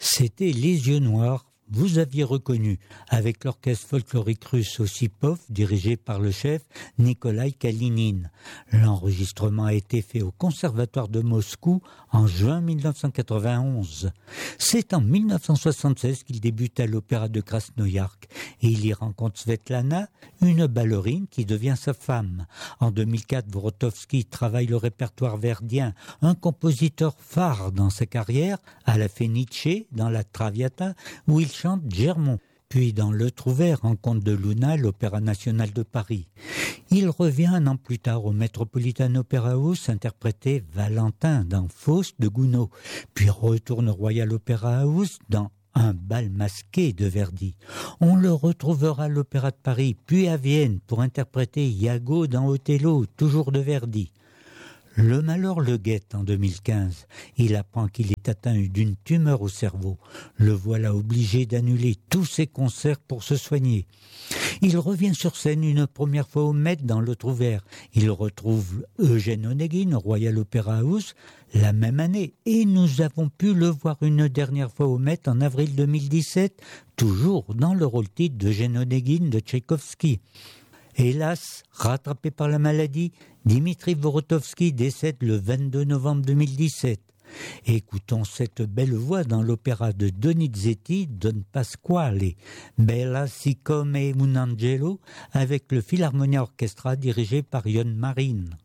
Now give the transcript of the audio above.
C'était Les Yeux Noirs, vous aviez reconnu, avec l'orchestre folklorique russe Ossipov, dirigé par le chef Nikolai Kalinine. L'enregistrement a été fait au Conservatoire de Moscou en juin 1991. C'est en 1976 qu'il débute à l'Opéra de Krasnoïarsk et il y rencontre Svetlana, une ballerine qui devient sa femme. En 2004, Vorotowski travaille le répertoire verdien, un compositeur phare dans sa carrière, à la Fenice, dans la Traviata, où il chante Germont. Puis dans Le Trouvère, rencontre de Luna, l'Opéra national de Paris. Il revient un an plus tard au Metropolitan Opera House interpréter Valentin dans Faust de Gounod, puis retourne au Royal Opera House dans Un bal masqué de Verdi. On le retrouvera à l'Opéra de Paris, puis à Vienne pour interpréter Iago dans Othello, toujours de Verdi. Le malheur le guette en 2015. Il apprend qu'il est atteint d'une tumeur au cerveau. Le voilà obligé d'annuler tous ses concerts pour se soigner. Il revient sur scène une première fois au Met dans Le Trouvère. Il retrouve Eugène Onegin au Royal Opera House la même année. Et nous avons pu le voir une dernière fois au Met en avril 2017, toujours dans le rôle-titre d'Eugène Onegin de Tchaïkovski. Hélas, rattrapé par la maladie, Dimitri Vorotowski décède le 22 novembre 2017. Écoutons cette belle voix dans l'opéra de Donizetti, Don Pasquale, Bella siccome un angelo, avec le Philharmonia Orchestra dirigé par Ion Marin.